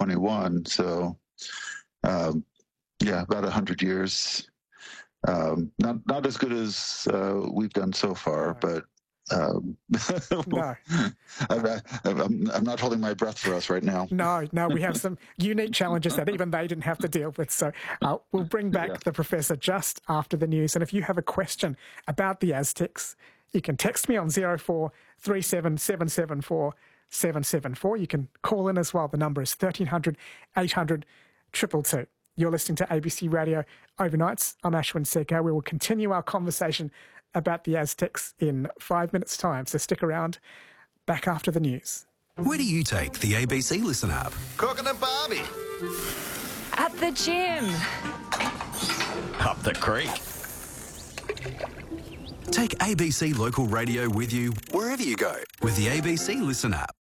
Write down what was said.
2021. So, about 100 years. Not as good as we've done so far, but No. I'm not holding my breath for us right now. No, we have some unique challenges that even they didn't have to deal with. So we'll bring back the professor just after the news. And if you have a question about the Aztecs, you can text me on 0437 774 774. You can call in as well. The number is 1300 800 222. You're listening to ABC Radio Overnights. I'm Ashwin Sekhar. We will continue our conversation about the Aztecs in 5 minutes' time. So stick around. Back after the news. Where do you take the ABC Listen app? Cooking and Barbie. At the gym. Up the creek. Take ABC Local Radio with you wherever you go with the ABC Listen app.